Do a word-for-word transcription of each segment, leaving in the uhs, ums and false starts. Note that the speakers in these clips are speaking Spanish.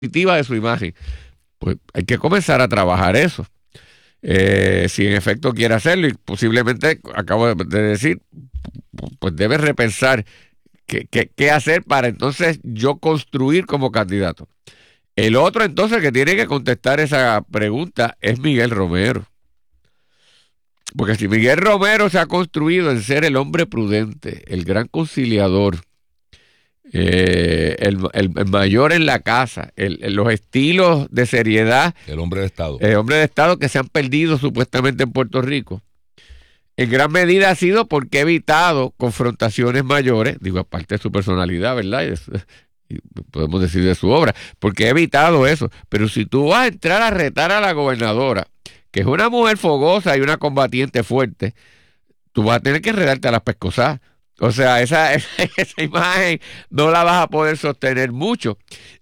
positiva de su imagen. Pues hay que comenzar a trabajar eso. Eh, si en efecto quiere hacerlo, y posiblemente, acabo de decir, pues debe repensar qué, qué, qué hacer para entonces yo construir como candidato. El otro entonces que tiene que contestar esa pregunta es Miguel Romero. Porque si Miguel Romero se ha construido en ser el hombre prudente, el gran conciliador, eh, el, el, el mayor en la casa, el, el, los estilos de seriedad, el hombre de Estado, el hombre de Estado que se han perdido supuestamente en Puerto Rico, en gran medida ha sido porque ha evitado confrontaciones mayores, digo, aparte de su personalidad, ¿verdad? Es, podemos decir de su obra, porque ha evitado eso. Pero si tú vas a entrar a retar a la gobernadora, que es una mujer fogosa y una combatiente fuerte, tú vas a tener que enredarte a las pescosas. O sea, esa, esa, esa imagen no la vas a poder sostener mucho.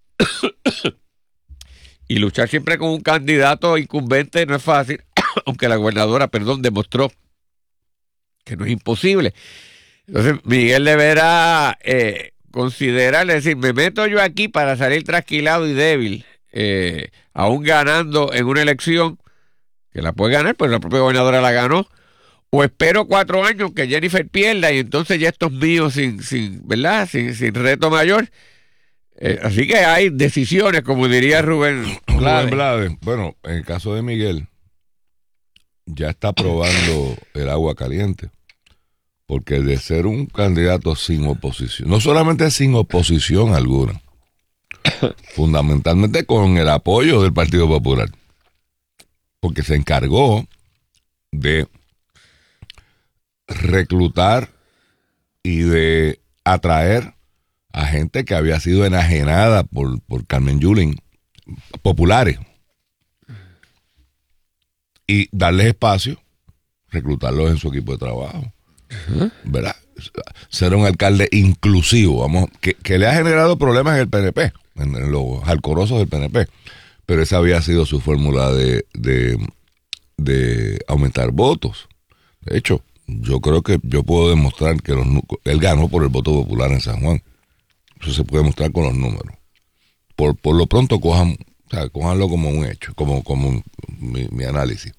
Y luchar siempre con un candidato incumbente no es fácil, aunque la gobernadora, perdón, demostró que no es imposible. Entonces, Miguel deberá eh, considerar, es decir, me meto yo aquí para salir trasquilado y débil, eh, aún ganando en una elección, que la puede ganar, pues la propia gobernadora la ganó, o espero cuatro años que Jennifer pierda y entonces ya esto es mío sin, sin, ¿verdad? Sin, sin reto mayor. Eh, así que hay decisiones, como diría Rubén Blades. Rubén Blades. Bueno, en el caso de Miguel, ya está probando el agua caliente. Porque de ser un candidato sin oposición, no solamente sin oposición alguna, fundamentalmente con el apoyo del Partido Popular, porque se encargó de reclutar y de atraer a gente que había sido enajenada por, por Carmen Yulín, populares, y darles espacio, reclutarlos en su equipo de trabajo. Uh-huh. ¿Verdad? Ser un alcalde inclusivo, vamos, que, que le ha generado problemas en el P N P, en, en los alcorosos del P N P, pero esa había sido su fórmula de, de, de aumentar votos. De hecho, yo creo que yo puedo demostrar que los, él ganó por el voto popular en San Juan. Eso se puede mostrar con los números. Por, por lo pronto cojan, o sea, cojanlo como un hecho, como, como un, mi, mi análisis.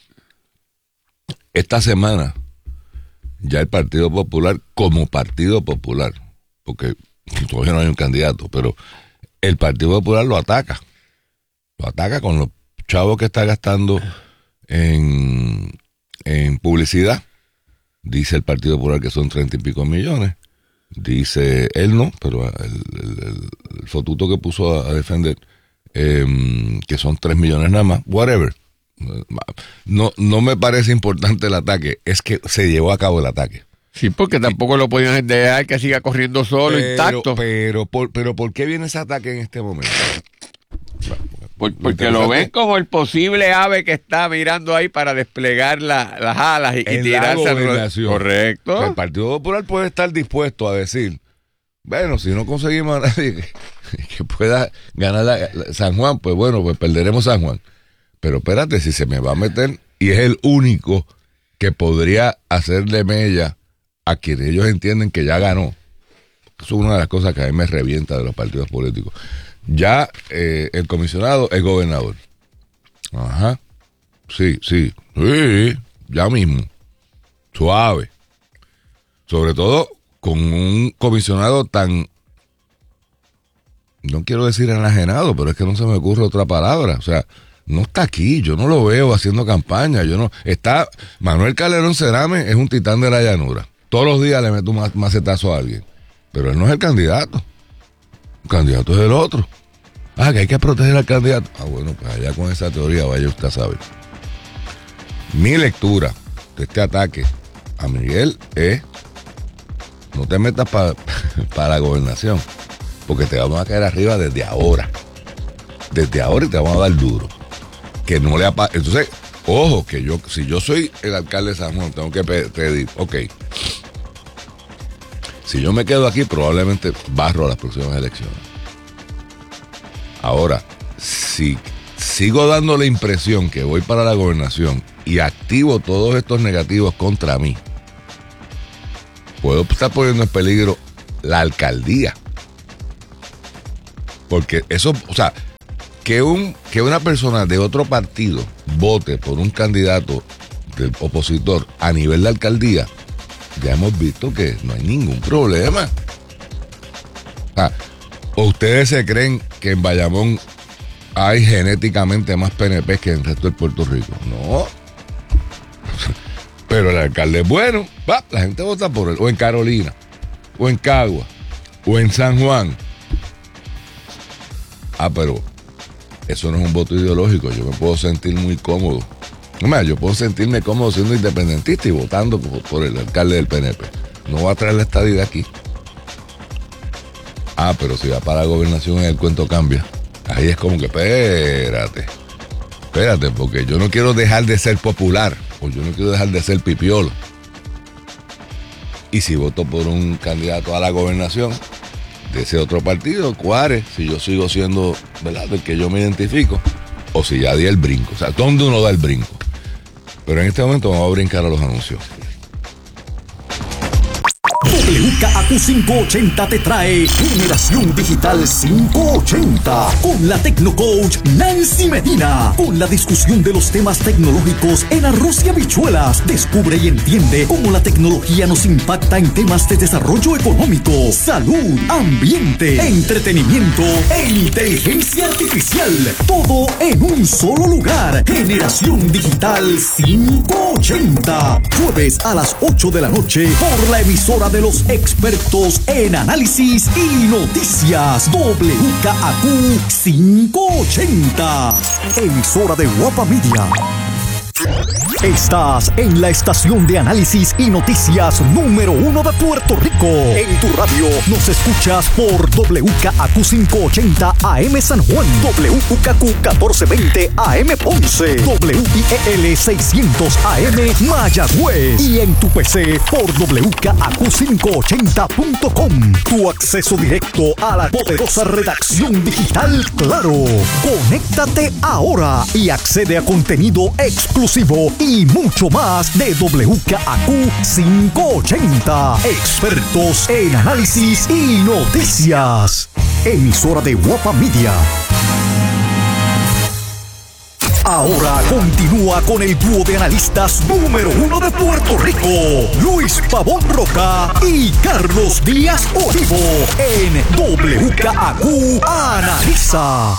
Esta semana ya el Partido Popular, como Partido Popular, porque todavía no hay un candidato, pero el Partido Popular lo ataca. Lo ataca con los chavos que está gastando en, en publicidad. Dice el Partido Popular que son treinta y pico millones. Dice él no, pero el, el, el, el fotuto que puso a, a defender, eh, que son tres millones nada más, whatever. No, no me parece importante el ataque, es que se llevó a cabo el ataque. Sí, porque tampoco lo podían dejar que siga corriendo solo, pero, intacto. Pero, por, pero ¿por qué viene ese ataque en este momento? Por, porque lo ven como el posible ave que está mirando ahí para desplegar la, las alas y, y tirarse al... Correcto. O sea, el Partido Popular puede estar dispuesto a decir, bueno, si no conseguimos a nadie que, que pueda ganar la, la, San Juan, pues bueno, pues perderemos San Juan. Pero espérate, si se me va a meter, y es el único que podría hacerle mella a quien ellos entienden que ya ganó. Eso es una de las cosas que a mí me revienta de los partidos políticos. Ya eh, el comisionado es gobernador. Ajá. Sí, sí, sí, ya mismo. Suave. Sobre todo con un comisionado tan, no quiero decir enajenado, pero es que no se me ocurre otra palabra. O sea, no está aquí, yo no lo veo haciendo campaña, yo no, está, Manuel Calderón Cerame es un titán de la llanura, todos los días le meto un macetazo a alguien, pero él no es el candidato, el candidato es el otro. Ah, que hay que proteger al candidato, ah bueno, pues allá con esa teoría vaya usted a saber. Mi lectura de este ataque a Miguel es, no te metas para pa la gobernación, porque te vamos a caer arriba desde ahora, desde ahora y te vamos a dar duro. Que no le apa- Entonces, ojo, que yo, si yo soy el alcalde de San Juan, tengo que pedir, ok, si yo me quedo aquí, probablemente barro a las próximas elecciones. Ahora, si sigo dando la impresión que voy para la gobernación y activo todos estos negativos contra mí, puedo estar poniendo en peligro la alcaldía. Porque eso, o sea, que, un, que una persona de otro partido vote por un candidato del opositor a nivel de alcaldía, ya hemos visto que no hay ningún problema. Ah, ¿o ustedes se creen que en Bayamón hay genéticamente más P N P que en el resto del Puerto Rico? No. Pero el alcalde es bueno, va, la gente vota por él. O en Carolina, o en Cagua, o en San Juan. Ah, pero eso no es un voto ideológico. Yo me puedo sentir muy cómodo. Además, yo puedo sentirme cómodo siendo independentista y votando por, por el alcalde del P N P. No va a traer la estadidad aquí. Ah, pero si va para la gobernación el cuento cambia. Ahí es como que, espérate, espérate, porque yo no quiero dejar de ser popular, o yo no quiero dejar de ser pipiolo. Y si voto por un candidato a la gobernación de ese otro partido, cuare, si yo sigo siendo, ¿verdad?, del que yo me identifico, o si ya di el brinco. O sea, ¿dónde uno da el brinco? Pero en este momento vamos a brincar a los anuncios. W K A Q quinientos ochenta te trae Generación Digital quinientos ochenta con la Tecnocoach Nancy Medina. Con la discusión de los temas tecnológicos en arroz y habichuelas, descubre y entiende cómo la tecnología nos impacta en temas de desarrollo económico, salud, ambiente, entretenimiento e inteligencia artificial. Todo en un solo lugar. Generación Digital quinientos ochenta. Jueves a las ocho de la noche por la emisora de los expertos en análisis y noticias. W K A Q quinientos ochenta. Emisora de Guapa Media. Estás en la estación de análisis y noticias número uno de Puerto Rico. En tu radio nos escuchas por W K A Q quinientos ochenta A M San Juan, W U K Q catorce veinte A M Ponce, W I E L seiscientos A M Mayagüez y en tu P C por W K A Q quinientos ochenta punto com. Tu acceso directo a la poderosa redacción digital Claro. Conéctate ahora y accede a contenido exclusivo y mucho más de W K A Q quinientos ochenta. Expertos en análisis y noticias. Emisora de Guapa Media. Ahora continúa con el dúo de analistas número uno de Puerto Rico, Luis Pavón Roca y Carlos Díaz Olivo, en W K A Q Analiza.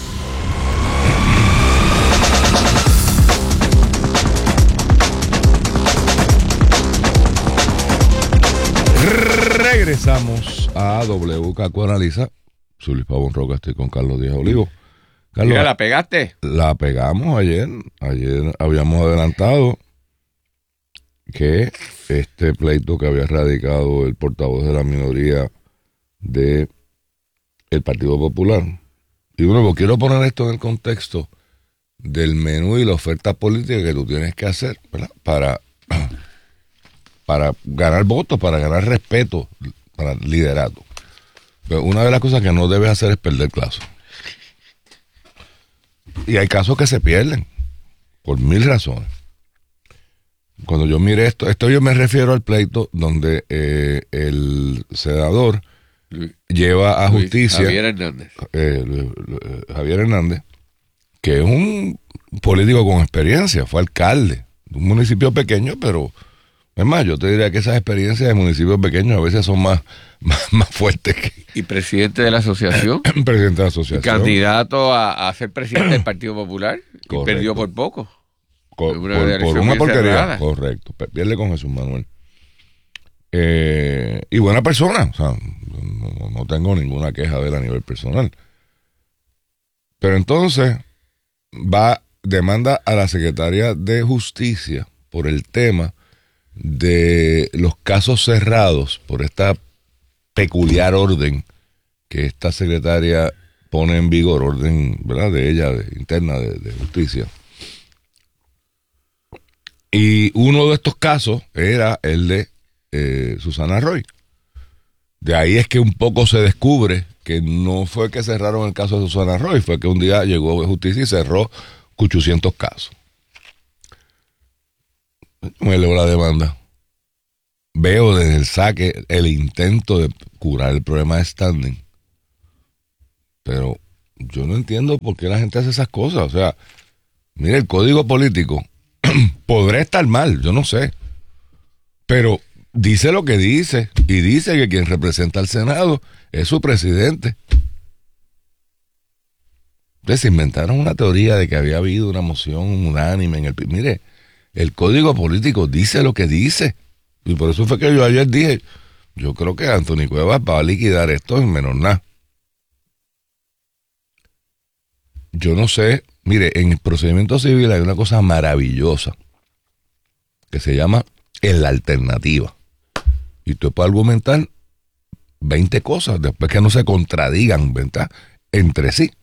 Regresamos a W K Q Analiza. Soy Luis Pavón Roca, estoy con Carlos Díaz Olivo. Carlos, Mira, ¿la pegaste? La pegamos ayer. Ayer habíamos adelantado que este pleito que había radicado el portavoz de la minoría de el Partido Popular. Y bueno, quiero poner esto en el contexto del menú y la oferta política que tú tienes que hacer, ¿verdad?, para, para ganar votos, para ganar respeto, para liderato. Pero una de las cosas que no debes hacer es perder clase. Y hay casos que se pierden por mil razones. Cuando yo mire esto, esto yo me refiero al pleito donde eh, el senador Luis, lleva a Luis, justicia Javier Hernández. Eh, Javier Hernández, que es un político con experiencia, fue alcalde de un municipio pequeño, pero es más, yo te diría que esas experiencias de municipios pequeños a veces son más, más, más fuertes que... Y presidente de la asociación. Presidente de la asociación. Candidato a, a ser presidente del Partido Popular. Correcto. Y perdió por poco. Por una, por, por una porquería. Cerrada. Correcto. Pierde con Jesús Manuel. Eh, y buena persona. O sea, no, no tengo ninguna queja de él a nivel personal. Pero entonces va, demanda a la Secretaría de Justicia por el tema de los casos cerrados, por esta peculiar orden que esta secretaria pone en vigor, orden, ¿verdad?, de ella, de, interna de, de justicia. Y uno de estos casos era el de eh, Susana Roy. De ahí es que un poco se descubre que no fue que cerraron el caso de Susana Roy, fue que un día llegó justicia y cerró ochocientos casos. Me leo la demanda. Veo desde el saque el intento de curar el problema de standing. Pero yo no entiendo por qué la gente hace esas cosas. O sea, mire, el código político podrá estar mal, yo no sé. Pero dice lo que dice y dice que quien representa al Senado es su presidente. Entonces se inventaron una teoría de que había habido una moción unánime en el... Mire, el código político dice lo que dice. Y por eso fue que yo ayer dije, yo creo que Anthony Cuevas va a liquidar esto en menor nada. Yo no sé, mire, en el procedimiento civil hay una cosa maravillosa que se llama en la alternativa. Y usted puede argumentar veinte cosas después que no se contradigan, ¿verdad?, entre sí.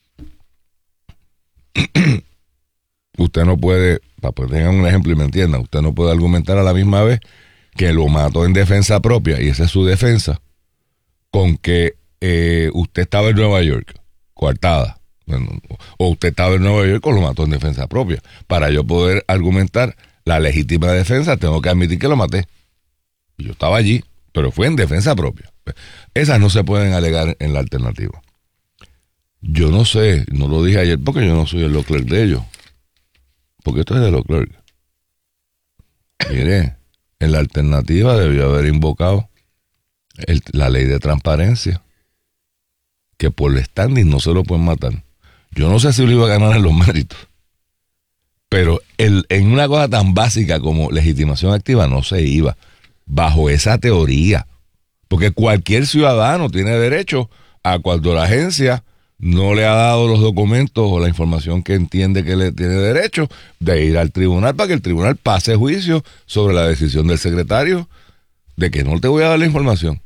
Usted no puede, para que tengan un ejemplo y me entiendan, usted no puede argumentar a la misma vez que lo mató en defensa propia, y esa es su defensa, con que eh, usted estaba en Nueva York, coartada, o usted estaba en Nueva York o lo mató en defensa propia. Para yo poder argumentar la legítima defensa, tengo que admitir que lo maté. Yo estaba allí, pero fue en defensa propia. Esas no se pueden alegar en la alternativa. Yo no sé, no lo dije ayer porque yo no soy el law clerk de ellos. Porque esto es de law clerk. Mire, en la alternativa debió haber invocado el, la ley de transparencia, que por el standing no se lo pueden matar. Yo no sé si lo iba a ganar en los méritos, pero el, en una cosa tan básica como legitimación activa no se iba bajo esa teoría, porque cualquier ciudadano tiene derecho a cuando la agencia no le ha dado los documentos o la información que entiende que le tiene derecho, de ir al tribunal para que el tribunal pase juicio sobre la decisión del secretario de que no te voy a dar la información.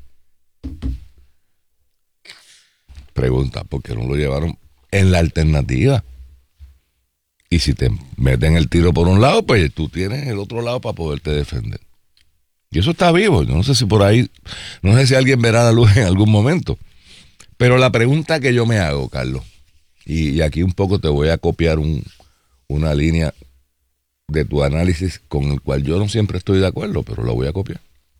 Pregunta, ¿por qué no lo llevaron en la alternativa? Y si te meten el tiro por un lado, pues tú tienes el otro lado para poderte defender. Y eso está vivo. Yo no sé si por ahí, no sé si alguien verá la luz en algún momento. Pero la pregunta que yo me hago, Carlos, y, y aquí un poco te voy a copiar un, una línea de tu análisis con el cual yo no siempre estoy de acuerdo, pero lo voy a copiar.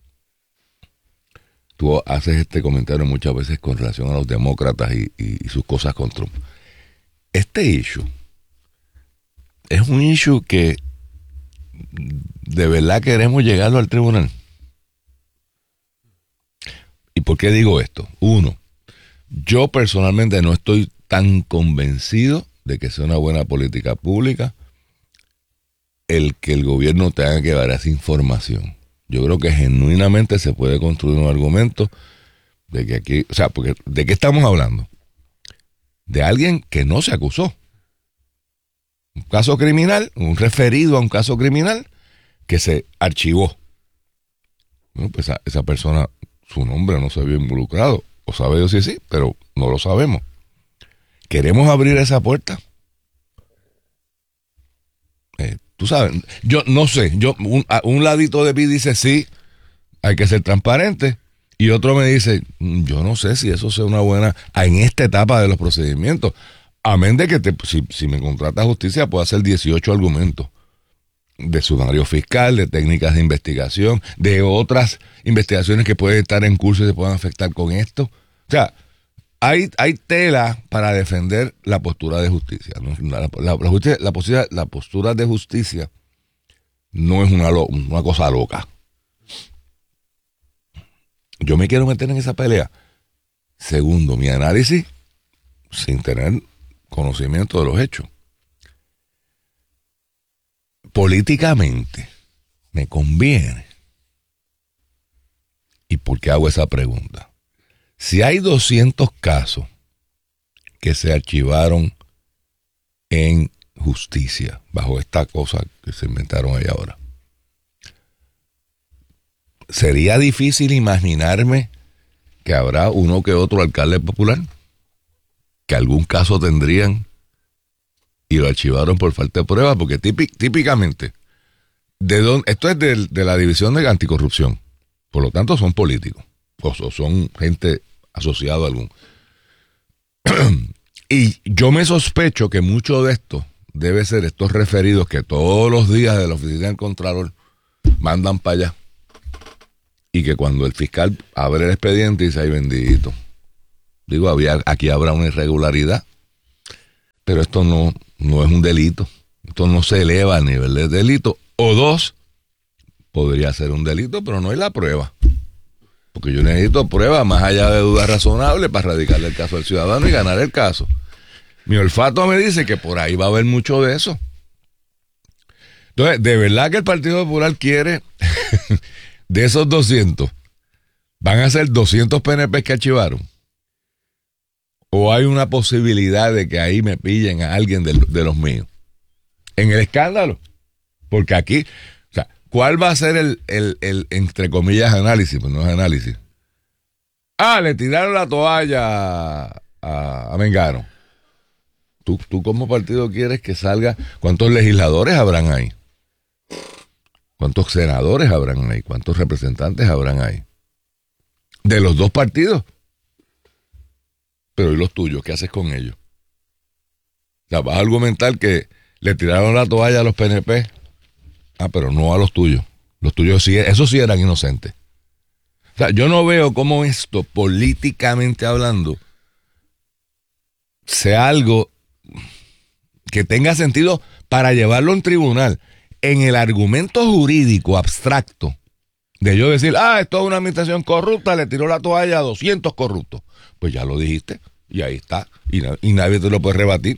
Tú haces este comentario muchas veces con relación a los demócratas y, y, y sus cosas con Trump. Este issue es un issue que de verdad queremos llegarlo al tribunal. ¿Y por qué digo esto? Uno, yo personalmente no estoy tan convencido de que sea una buena política pública el que el gobierno tenga que dar esa información. Yo creo que genuinamente se puede construir un argumento de que aquí, o sea, porque ¿de qué estamos hablando? De alguien que no se acusó. Un caso criminal, un referido a un caso criminal que se archivó. Bueno, pues esa, esa persona, su nombre no se vio involucrado. O sabe Dios si sí, pero no lo sabemos. ¿Queremos abrir esa puerta? Eh, tú sabes, yo no sé, yo un, un ladito de mí dice sí, hay que ser transparente, y otro me dice, yo no sé si eso sea una buena en esta etapa de los procedimientos. Amén de que te, si, si me contrata justicia puedo hacer dieciocho argumentos de sumario fiscal, de técnicas de investigación, de otras investigaciones que pueden estar en curso y se puedan afectar con esto. O sea, hay, hay tela para defender la postura de justicia. La, la, la, justicia, la, postura, la postura de justicia no es una, lo, una cosa loca. Yo me quiero meter en esa pelea. Segundo, mi análisis sin tener conocimiento de los hechos. Políticamente, ¿me conviene? ¿Y por qué hago esa pregunta? Si hay doscientos casos que se archivaron en justicia, bajo esta cosa que se inventaron ahí ahora, sería difícil imaginarme que habrá uno que otro alcalde popular que algún caso tendrían y lo archivaron por falta de prueba, porque típic, típicamente de don, esto es de, de la división de anticorrupción, por lo tanto son políticos o, o son gente asociada a algún. Y yo me sospecho que mucho de esto debe ser estos referidos que todos los días de la oficina del Contralor mandan para allá, y que cuando el fiscal abre el expediente dice, ay bendito, digo, había, aquí habrá una irregularidad, pero esto no, no es un delito. Esto no se eleva al nivel de delito. O dos, podría ser un delito, pero no hay la prueba. Porque yo necesito pruebas más allá de dudas razonables para radicarle el caso al ciudadano y ganar el caso. Mi olfato me dice que por ahí va a haber mucho de eso. Entonces, ¿de verdad que el Partido Popular quiere de esos doscientos, van a ser doscientos P N P que archivaron? ¿O hay una posibilidad de que ahí me pillen a alguien de, de los míos? En el escándalo. Porque aquí, o sea, ¿cuál va a ser el, el, el entre comillas, análisis? Pues no es análisis. Ah, le tiraron la toalla a, a, a Mengano. ¿Tú, ¿Tú como partido quieres que salga? ¿Cuántos legisladores habrán ahí? ¿Cuántos senadores habrán ahí? ¿Cuántos representantes habrán ahí? De los dos partidos. Pero ¿y los tuyos? ¿Qué haces con ellos? O sea, vas a argumentar que le tiraron la toalla a los P N P. Ah, pero no a los tuyos. Los tuyos sí, esos sí eran inocentes. O sea, yo no veo cómo esto, políticamente hablando, sea algo que tenga sentido para llevarlo a un tribunal. En el argumento jurídico abstracto de yo decir, ah, esto es una administración corrupta, le tiró la toalla a doscientos corruptos. Pues ya lo dijiste, y ahí está, y, na- y nadie te lo puede rebatir.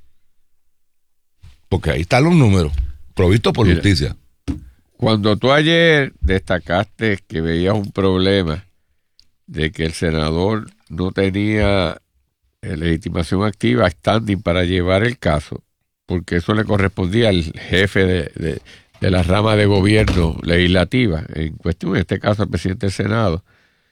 Porque ahí están los números, provistos por Mira, justicia. Cuando tú ayer destacaste que veías un problema de que el senador no tenía eh, legitimación activa, standing para llevar el caso, porque eso le correspondía al jefe de, de, de la rama de gobierno legislativa, en cuestión, en este caso, al presidente del Senado.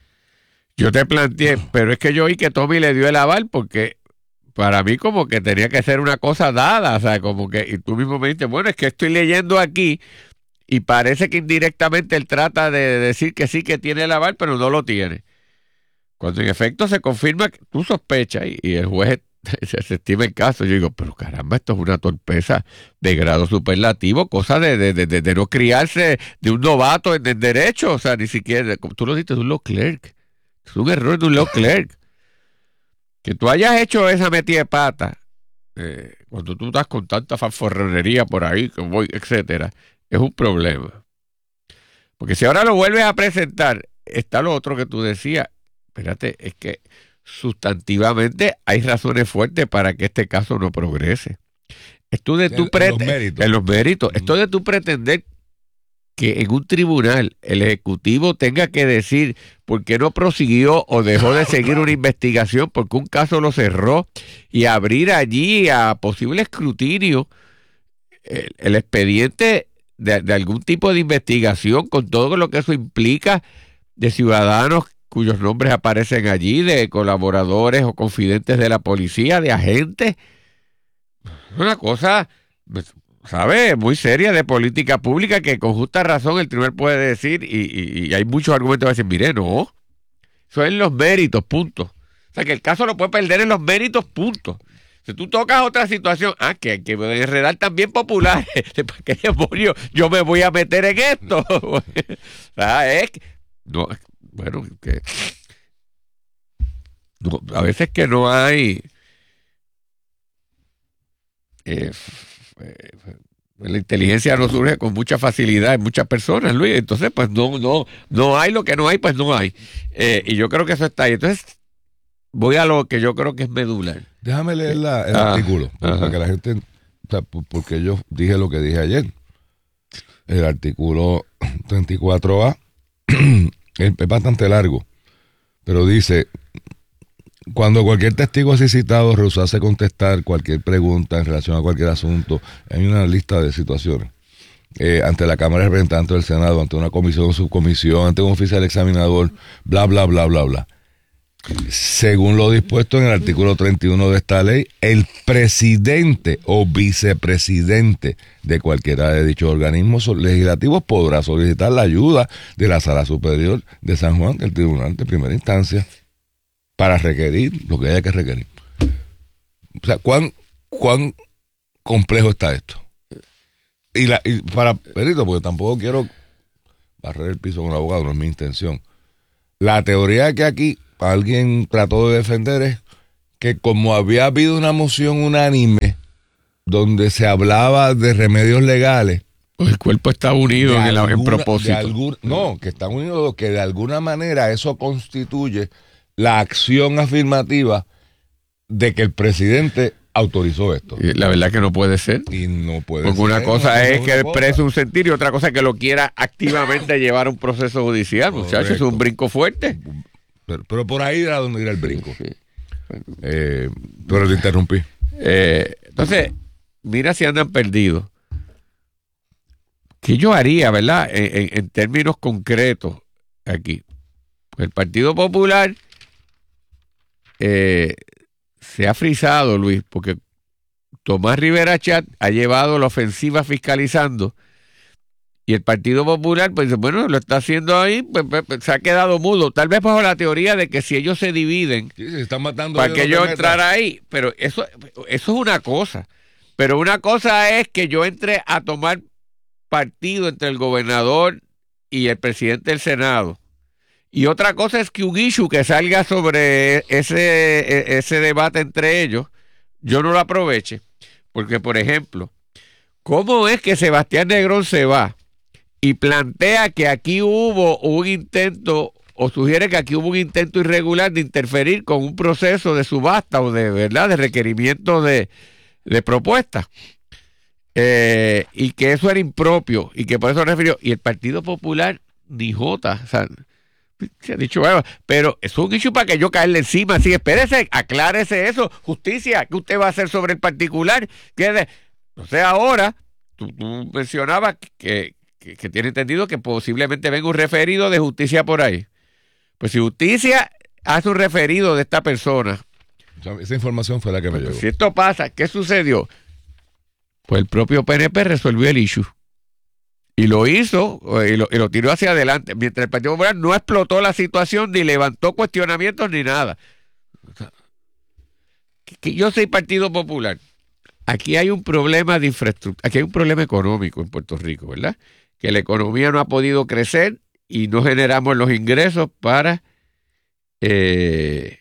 Yo te planteé, pero es que yo oí que Tommy le dio el aval, porque para mí como que tenía que ser una cosa dada, o sea, como que, y tú mismo me dijiste, bueno, es que estoy leyendo aquí, y parece que indirectamente él trata de decir que sí que tiene el aval, pero no lo tiene. Cuando en efecto se confirma que tú sospechas y, y el juez se, se estima el caso, yo digo, pero caramba, esto es una torpeza de grado superlativo, cosa de, de, de, de no criarse de un novato en el derecho, o sea, ni siquiera, como tú lo dices, de un law clerk. Es un error de un law clerk. Que tú hayas hecho esa metida de pata, eh, cuando tú estás con tanta fanfarronería por ahí, como, etcétera, es un problema. Porque si ahora lo vuelves a presentar, está lo otro que tú decías. Espérate, es que sustantivamente hay razones fuertes para que este caso no progrese. Esto de tu En, pre- en los méritos. en los méritos. Mm. Esto de tu pretender que en un tribunal el ejecutivo tenga que decir por qué no prosiguió o dejó de seguir una investigación porque un caso lo cerró y abrir allí a posible escrutinio el, el expediente de, de algún tipo de investigación con todo lo que eso implica de ciudadanos cuyos nombres aparecen allí, de colaboradores o confidentes de la policía, de agentes. Es una cosa, ¿sabes? Muy seria de política pública que con justa razón el tribunal puede decir, y, y, y hay muchos argumentos para decir, mire, no, eso es en los méritos, punto. O sea, que el caso lo puede perder en los méritos, punto. Si tú tocas otra situación, ah, que hay que enredar también populares, ¿para qué demonios yo me voy a meter en esto? O sea, es que, no, bueno, que no, a veces que no hay eh, eh, la inteligencia no surge con mucha facilidad en muchas personas, Luis, entonces pues no, no, no hay lo que no hay, pues no hay, eh, y yo creo que eso está ahí. Entonces voy a lo que yo creo que es medular. Déjame leer la, el Ah, artículo, para ajá. que la gente, o sea, porque yo dije lo que dije ayer. El artículo treinta y cuatro A es bastante largo, pero dice: cuando cualquier testigo así citado rehusase contestar cualquier pregunta en relación a cualquier asunto, hay una lista de situaciones, eh, ante la Cámara de Representantes del Senado, ante una comisión o subcomisión, ante un oficial examinador, bla, bla, bla, bla, bla. Según lo dispuesto en el artículo treinta y uno de esta ley, el presidente o vicepresidente de cualquiera de dichos organismos legislativos podrá solicitar la ayuda de la Sala Superior de San Juan, del Tribunal de Primera Instancia, para requerir lo que haya que requerir. O sea, ¿cuán, cuán complejo está esto? Y, la, y para, perito, porque tampoco quiero barrer el piso con un abogado, no es mi intención. La teoría que aquí alguien trató de defender es que como había habido una moción unánime donde se hablaba de remedios legales. Pues el cuerpo está unido en, alguna, el, en propósito. Algún, no, que están unidos, que de alguna manera eso constituye la acción afirmativa de que el presidente autorizó esto. Y la verdad que no puede ser. Y no puede Porque ser. una cosa no, es no que cosa. exprese un sentir y otra cosa es que lo quiera activamente llevar a un proceso judicial. Muchachos, es un brinco fuerte. Pero, pero por ahí era donde era el brinco. Sí, sí. Eh, pero te interrumpí. Eh, entonces, mira si andan perdidos. ¿Qué yo haría, verdad? En, en, en términos concretos aquí. El Partido Popular eh, se ha frisado, Luis, porque Tomás Rivera Chat ha llevado la ofensiva fiscalizando y el Partido Popular, pues bueno, lo está haciendo ahí, pues, pues, se ha quedado mudo. Tal vez bajo la teoría de que si ellos se dividen, sí, se están matando para que yo entrara ahí. Pero eso, eso es una cosa. Pero una cosa es que yo entre a tomar partido entre el gobernador y el presidente del Senado. Y otra cosa es que un issue que salga sobre ese, ese debate entre ellos, yo no lo aproveche. Porque, por ejemplo, ¿cómo es que Sebastián Negrón se va y plantea que aquí hubo un intento, o sugiere que aquí hubo un intento irregular de interferir con un proceso de subasta o de verdad de requerimiento de, de propuestas? Eh, y que eso era impropio y que por eso refirió, y el Partido Popular ni jota, o sea, se ha dicho, bueno, pero es un issue para que yo caerle encima, así, espérese, aclárese eso, justicia, ¿qué usted va a hacer sobre el particular? ¿Qué de? O sea, ahora, tú, tú mencionabas que, que, que tiene entendido que posiblemente venga un referido de justicia por ahí. Pues si justicia hace un referido de esta persona, o sea, esa información fue la que me llegó. Si esto pasa, ¿qué sucedió? Pues el propio P N P resolvió el issue. Y lo hizo, y lo, y lo tiró hacia adelante. Mientras el Partido Popular no explotó la situación, ni levantó cuestionamientos, ni nada. O sea, que, que yo soy Partido Popular. Aquí hay un problema de infraestructura, aquí hay un problema económico en Puerto Rico, ¿verdad? Que la economía no ha podido crecer y no generamos los ingresos para eh,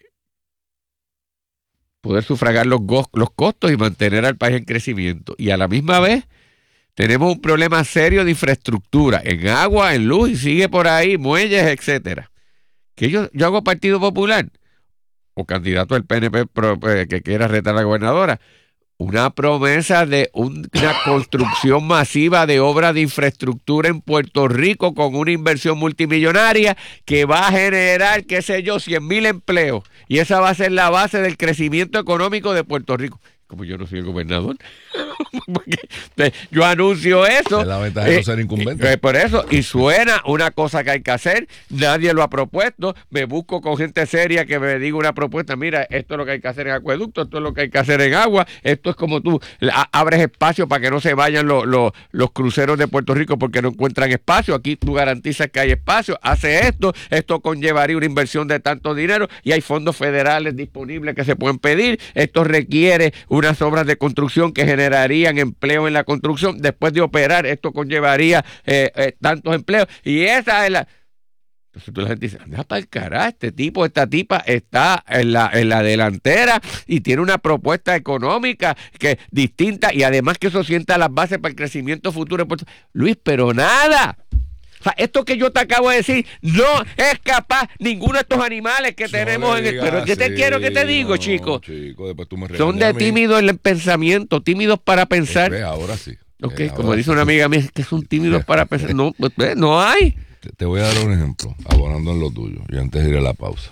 poder sufragar los, go- los costos y mantener al país en crecimiento. Y a la misma vez tenemos un problema serio de infraestructura, en agua, en luz, y sigue por ahí, muelles, etcétera. ¿Que yo, yo hago Partido Popular? O candidato del P N P pro, eh, que quiera retar a la gobernadora. Una promesa de un, una construcción masiva de obras de infraestructura en Puerto Rico con una inversión multimillonaria que va a generar, qué sé yo, cien mil empleos. Y esa va a ser la base del crecimiento económico de Puerto Rico. Como yo no soy el gobernador, porque yo anuncio eso. Es la ventaja de no ser incumbente. Eh, por eso, y suena una cosa que hay que hacer, nadie lo ha propuesto, me busco con gente seria que me diga una propuesta, mira, esto es lo que hay que hacer en acueducto, esto es lo que hay que hacer en agua, esto es como tú a, abres espacio para que no se vayan los, los, los cruceros de Puerto Rico porque no encuentran espacio, aquí tú garantizas que hay espacio, hace esto, esto conllevaría una inversión de tanto dinero y hay fondos federales disponibles que se pueden pedir, esto requiere unas obras de construcción que generarían empleo en la construcción, después de operar esto conllevaría eh, eh, tantos empleos y esa es la... Entonces tú la gente dice, anda para el carajo, este tipo, esta tipa está en la, en la delantera y tiene una propuesta económica que distinta y además que eso sienta las bases para el crecimiento futuro. Luis, pero nada. O sea, esto que yo te acabo de decir no es capaz ninguno de estos animales que no tenemos en el... Pero ¿qué te quiero que te digo, no, chico? chico después tú me Son de tímidos en el pensamiento, tímidos para pensar. Es, ahora sí. Ok, es, como ahora dice sí. una amiga mía, que son tímidos para pensar. No, pues, no hay. Te, te voy a dar un ejemplo, abonando en lo tuyo, y antes de ir a la pausa.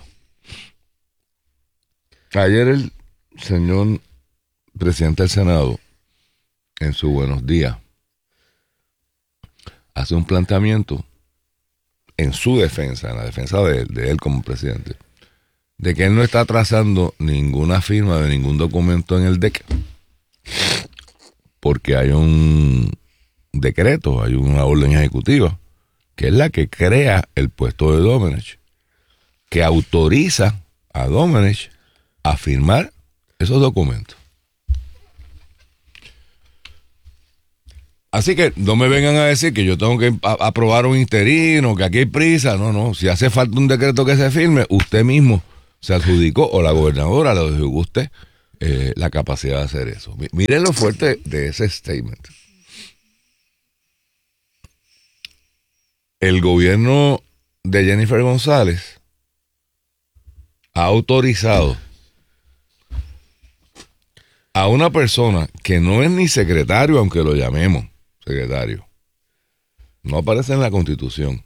Ayer el señor presidente del Senado, en su Buenos Días, hace un planteamiento en su defensa, en la defensa de, de él como presidente, de que él no está trazando ninguna firma de ningún documento en el D E C, porque hay un decreto, hay una orden ejecutiva, que es la que crea el puesto de Domenech, que autoriza a Domenech a firmar esos documentos. Así que no me vengan a decir que yo tengo que a- aprobar un interino, que aquí hay prisa. No, no. Si hace falta un decreto que se firme, usted mismo se adjudicó, o la gobernadora lo adjudicó usted, eh, la capacidad de hacer eso. Miren lo fuerte de ese statement. El gobierno de Jennifer González ha autorizado a una persona que no es ni secretario, aunque lo llamemos secretario, no aparece en la Constitución,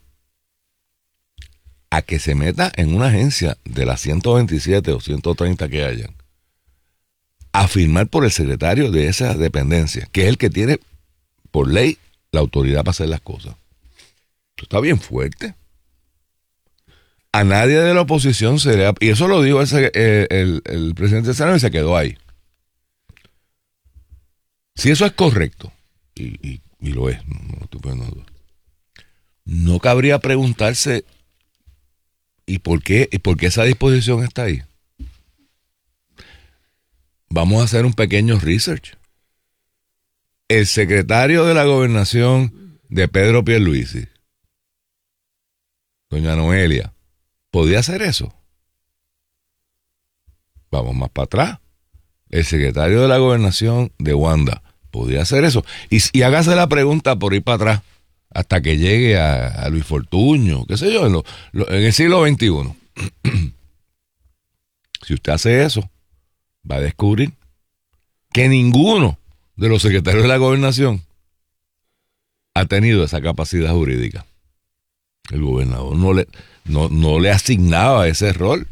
a que se meta en una agencia de las ciento veintisiete o ciento treinta que hayan, a firmar por el secretario de esa dependencia, que es el que tiene por ley la autoridad para hacer las cosas. Esto está bien fuerte. A nadie de la oposición se le ha... Y eso lo dijo ese, eh, el, el presidente del Senado y se quedó ahí. Si eso es correcto, y, y, y lo es, no, no estoy poniendo duda, no cabría preguntarse ¿y por qué, y por qué esa disposición está ahí? Vamos a hacer un pequeño research. El secretario de la Gobernación de Pedro Pierluisi, doña Noelia, ¿podía hacer eso? Vamos más para atrás. El secretario de la Gobernación de Wanda, ¿podía hacer eso? Y, y hágase la pregunta por ir para atrás hasta que llegue a, a Luis Fortuño, qué sé yo, en, lo, lo, en el siglo veintiuno. Si usted hace eso, va a descubrir que ninguno de los secretarios de la Gobernación ha tenido esa capacidad jurídica. El gobernador no le, no, no le asignaba ese rol.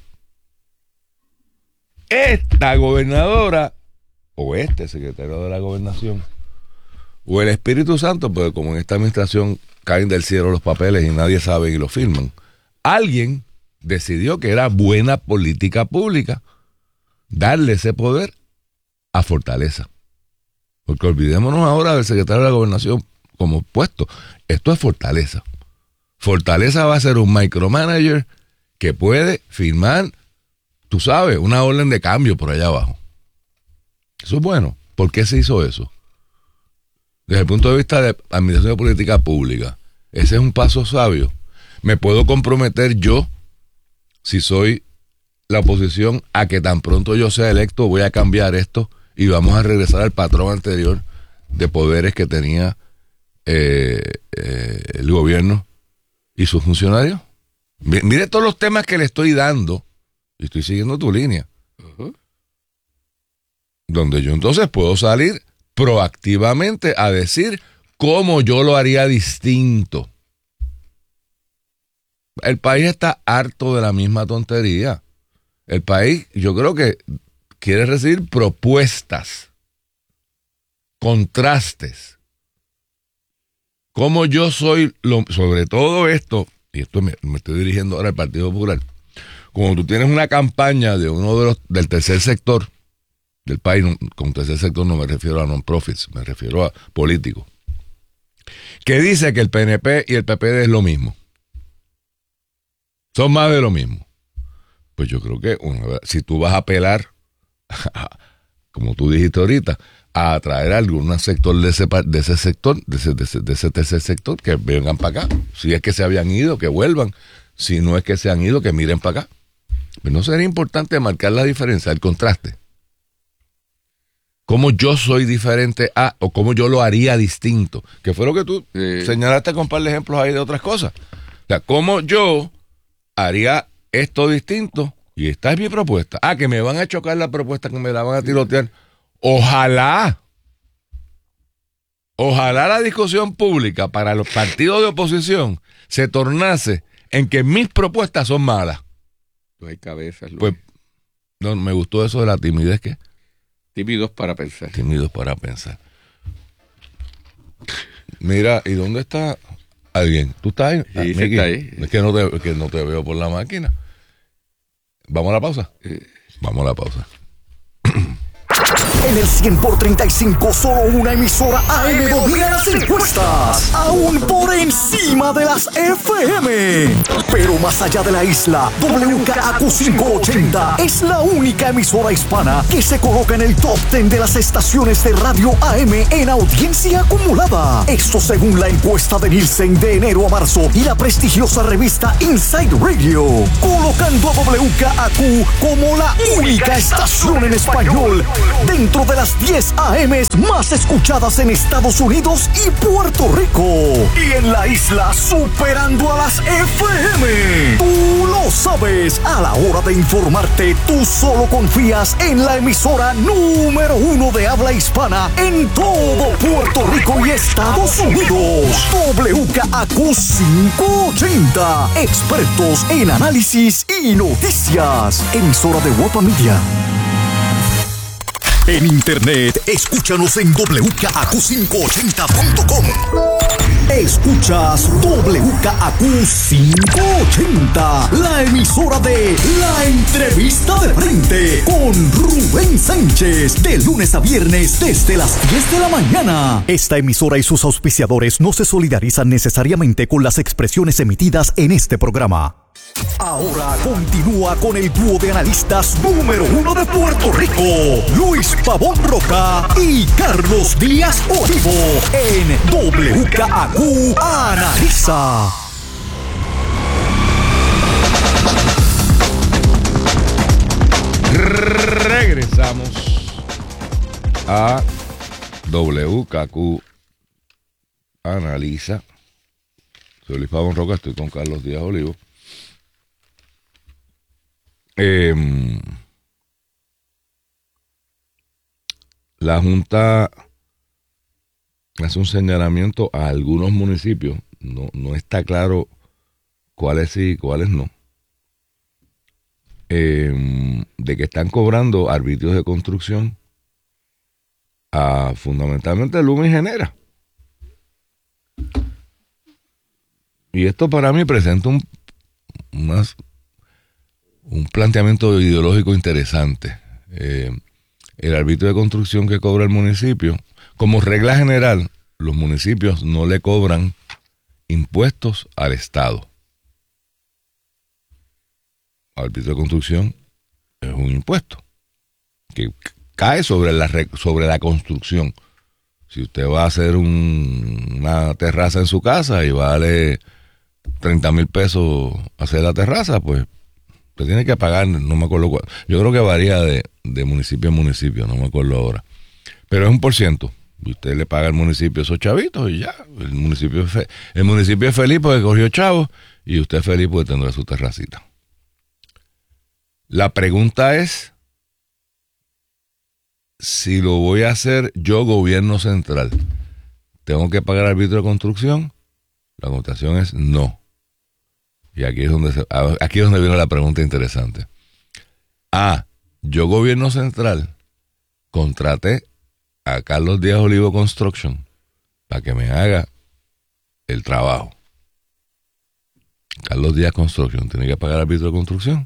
Esta gobernadora, o este secretario de la Gobernación, o el Espíritu Santo, porque como en esta administración caen del cielo los papeles y nadie sabe y lo firman, alguien decidió que era buena política pública darle ese poder a Fortaleza. Porque olvidémonos ahora del secretario de la Gobernación como puesto. Esto es Fortaleza. Fortaleza va a ser un micromanager que puede firmar, tú sabes, una orden de cambio por allá abajo. Eso es bueno. ¿Por qué se hizo eso? Desde el punto de vista de administración de política pública, ese es un paso sabio. Me puedo comprometer yo, si soy la oposición, a que tan pronto yo sea electo voy a cambiar esto y vamos a regresar al patrón anterior de poderes que tenía eh, eh, el gobierno y sus funcionarios. Mire, mire todos los temas que le estoy dando y estoy siguiendo tu línea. Uh-huh. Donde yo entonces puedo salir proactivamente a decir cómo yo lo haría distinto. El país está harto de la misma tontería. El país, yo creo que quiere recibir propuestas, contrastes. Como yo soy, lo, sobre todo esto, y esto me, me estoy dirigiendo ahora al Partido Popular, como tú tienes una campaña de uno de los del tercer sector del país, no, con tercer sector no me refiero a non-profits, me refiero a políticos, que dice que el P N P y el P P D es lo mismo. Son más de lo mismo. Pues yo creo que una, si tú vas a apelar, como tú dijiste ahorita, a atraer a algún sector de ese, de ese sector, de ese, de, ese, de ese tercer sector, que vengan para acá. Si es que se habían ido, que vuelvan. Si no es que se han ido, que miren para acá. Pero no sería importante marcar la diferencia, el contraste. Cómo yo soy diferente a, o cómo yo lo haría distinto. Que fue lo que tú eh. señalaste con un par de ejemplos ahí de otras cosas. O sea, cómo yo haría esto distinto, y esta es mi propuesta. Ah, que me van a chocar la propuesta, que me la van a tirotear. Ojalá, ojalá la discusión pública para los partidos de oposición se tornase en que mis propuestas son malas. No hay cabezas, Luis. Pues, no, me gustó eso de la timidez, ¿qué? Tímidos para pensar. Tímidos para pensar. Mira, ¿y dónde está alguien? ¿Tú estás ahí? Sí, ah, sí está ahí. Es que no, te, que no te veo por la máquina. ¿Vamos a la pausa? Sí. Vamos a la pausa. En el cien por treinta y cinco, solo una emisora A M domina las encuestas, aún por encima de las F M. Pero más allá de la isla, W K A Q quinientos ochenta es la única emisora hispana que se coloca en el top diez de las estaciones de radio A M en audiencia acumulada. Esto según la encuesta de Nielsen de enero a marzo y la prestigiosa revista Inside Radio, colocando a W K A Q como la única estación en español dentro de las diez A Ms más escuchadas en Estados Unidos y Puerto Rico. Y en la isla superando a las F M. Tú lo sabes, a la hora de informarte, tú solo confías en la emisora número uno de habla hispana en todo Puerto Rico y Estados Unidos. W K A Q quinientos ochenta. Expertos en análisis y noticias. Emisora de Guapa Media. En internet, escúchanos en W K A Q quinientos ochenta punto com. Escuchas W K A Q quinientos ochenta, la emisora de La Entrevista de Frente con Rubén Sánchez, de lunes a viernes desde las diez de la mañana. Esta emisora y sus auspiciadores no se solidarizan necesariamente con las expresiones emitidas en este programa. Ahora continúa con el dúo de analistas número uno de Puerto Rico, Luis Pavón Roca y Carlos Díaz Olivo, en W K A Q Analiza. Regresamos a W K A Q Analiza. Soy Luis Pavón Roca, estoy con Carlos Díaz Olivo. Eh, la Junta hace un señalamiento a algunos municipios, no, no está claro cuáles sí y cuáles no, eh, de que están cobrando arbitrios de construcción a fundamentalmente Luma y Genera. Y esto para mí presenta un unas un planteamiento ideológico interesante. Eh, el arbitrio de construcción que cobra el municipio, como regla general, los municipios no le cobran impuestos al Estado. El arbitrio de construcción es un impuesto que cae sobre la, sobre la construcción. Si usted va a hacer un, una terraza en su casa y vale treinta mil pesos hacer la terraza, pues usted tiene que pagar, no me acuerdo cuál. Yo creo que varía de, de municipio a municipio, no me acuerdo ahora. Pero es un por ciento. Y usted le paga al municipio esos chavitos y ya. El municipio, es fe, el municipio es feliz porque cogió chavos y usted es feliz porque tendrá su terracita. La pregunta es, si lo voy a hacer yo, gobierno central, ¿tengo que pagar arbitrio de construcción? La contestación es no. Y aquí es donde se, aquí es donde viene la pregunta interesante. Ah, yo, gobierno central, contraté a Carlos Díaz Olivo Construction para que me haga el trabajo. Carlos Díaz Construction tiene que pagar arbitrio de construcción.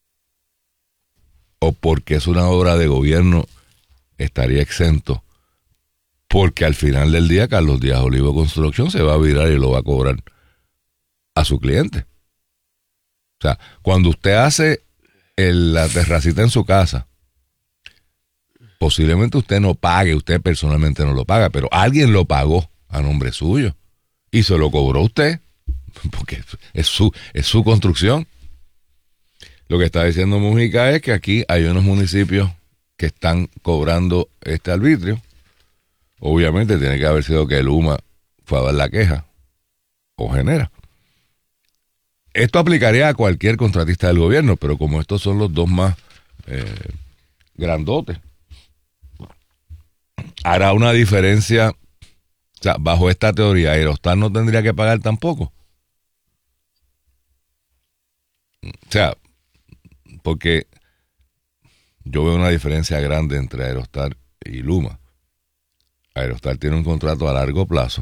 O porque es una obra de gobierno estaría exento. Porque al final del día Carlos Díaz Olivo Construction se va a virar y lo va a cobrar a su cliente. O sea, cuando usted hace el, la terracita en su casa, posiblemente usted no pague, usted personalmente no lo paga, pero alguien lo pagó a nombre suyo y se lo cobró usted, porque es su, es su construcción. Lo que está diciendo Mujica es que aquí hay unos municipios que están cobrando este arbitrio. Obviamente tiene que haber sido que Luma fue a dar la queja o Genera. Esto aplicaría a cualquier contratista del gobierno, pero como estos son los dos más eh, grandotes, hará una diferencia. O sea, bajo esta teoría, Aerostar no tendría que pagar tampoco. O sea, porque yo veo una diferencia grande entre Aerostar y Luma. Aerostar tiene un contrato a largo plazo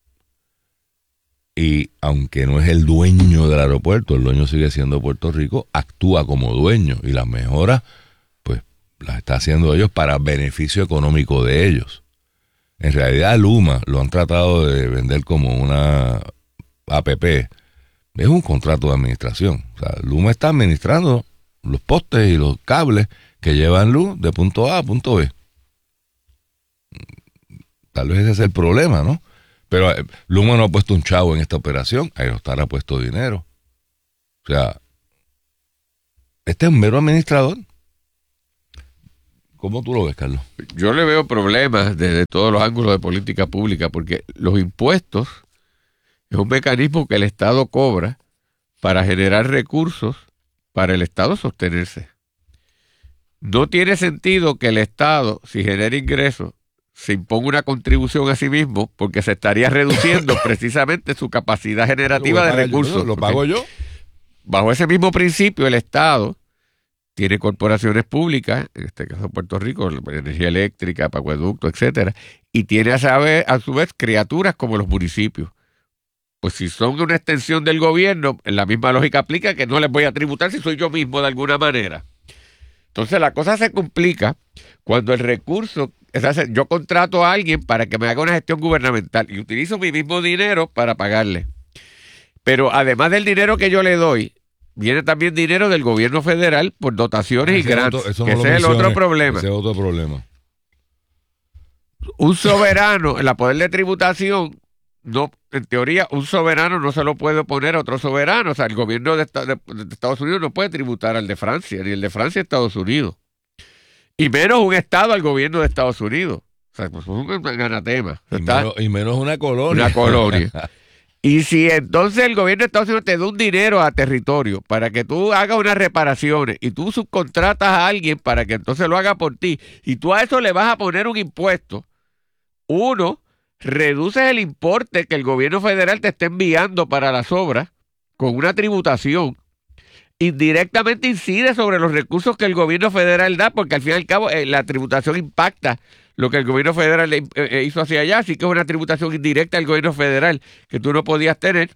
y aunque no es el dueño del aeropuerto, el dueño sigue siendo Puerto Rico, actúa como dueño y las mejoras pues las está haciendo ellos para beneficio económico de ellos. En realidad Luma lo han tratado de vender como una A P P. Es un contrato de administración. O sea, Luma está administrando los postes y los cables que llevan luz de punto A a punto B. Tal vez ese es el problema, ¿no? Pero eh, Luma no ha puesto un chavo en esta operación, Aerostar ha puesto dinero. O sea, este es un mero administrador. ¿Cómo tú lo ves, Carlos? Yo le veo problemas desde todos los ángulos de política pública, porque los impuestos es un mecanismo que el Estado cobra para generar recursos para el Estado sostenerse. No tiene sentido que el Estado, si genera ingresos, se imponga una contribución a sí mismo, porque se estaría reduciendo precisamente su capacidad generativa de recursos. ¿Lo pago yo? Bajo ese mismo principio, el Estado tiene corporaciones públicas, en este caso Puerto Rico, energía eléctrica, acueducto, etcétera, y tiene a, saber, a su vez criaturas como los municipios. Pues si son una extensión del gobierno, en la misma lógica aplica que no les voy a tributar si soy yo mismo de alguna manera. Entonces la cosa se complica cuando el recurso, es decir, yo contrato a alguien para que me haga una gestión gubernamental y utilizo mi mismo dinero para pagarle. Pero además del dinero que yo le doy, viene también dinero del gobierno federal por dotaciones ese y grants, otro, eso no que ese es el otro problema. Ese es otro problema. Un soberano, en la poder de tributación, no, en teoría, un soberano no se lo puede oponer a otro soberano. O sea, el gobierno de, de, de Estados Unidos no puede tributar al de Francia, ni el de Francia a Estados Unidos. Y menos un estado al gobierno de Estados Unidos. O sea, pues es un ganatema. Y, menos, y menos una colonia. Una colonia. Y si entonces el gobierno de Estados Unidos te da un dinero a territorio para que tú hagas unas reparaciones y tú subcontratas a alguien para que entonces lo haga por ti, y tú a eso le vas a poner un impuesto, uno, reduces el importe que el gobierno federal te está enviando para las obras con una tributación, indirectamente incide sobre los recursos que el gobierno federal da, porque al fin y al cabo eh, la tributación impacta lo que el gobierno federal eh, eh, hizo hacia allá, así que es una tributación indirecta al gobierno federal que tú no podías tener.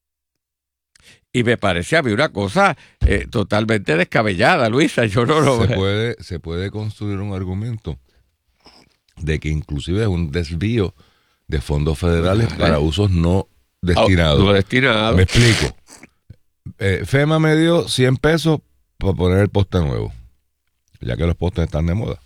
Y me parece a mí una cosa eh, totalmente descabellada, Luisa, yo no lo se veo. Puede, se puede construir un argumento de que inclusive es un desvío de fondos federales para usos no destinados. No destinados. Me explico. Eh, FEMA me dio cien pesos para poner el poste nuevo, ya que los postes están de moda.